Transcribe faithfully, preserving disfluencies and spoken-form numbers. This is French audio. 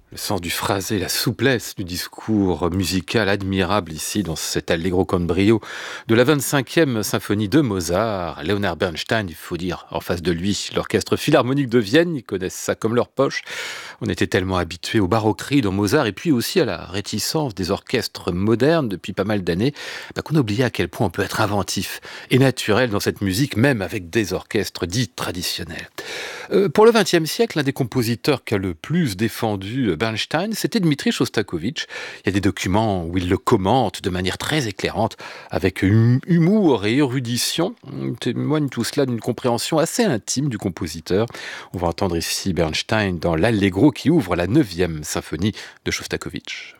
Le sens du phrasé, la souplesse du discours musical admirable ici dans cet Allegro con brio de la vingt-cinquième symphonie de Mozart. Leonard Bernstein, il faut dire, en face de lui, l'orchestre philharmonique de Vienne, ils connaissent ça comme leur poche. On était tellement habitués aux baroqueries dans Mozart et puis aussi à la réticence des orchestres modernes depuis pas mal d'années, bah, qu'on a oublié à quel point on peut être inventif et naturel dans cette musique, même avec des orchestres dits traditionnels. Euh, pour le vingtième siècle, l'un des compositeurs qu'a le plus défendu Bernstein, c'était Dmitri Shostakovich. Il y a des documents où il le commente de manière très éclairante, avec hum- humour et érudition. On témoigne tout cela d'une compréhension assez intime du compositeur. On va entendre ici Bernstein dans l'Allegro qui ouvre la neuvième symphonie de Shostakovich.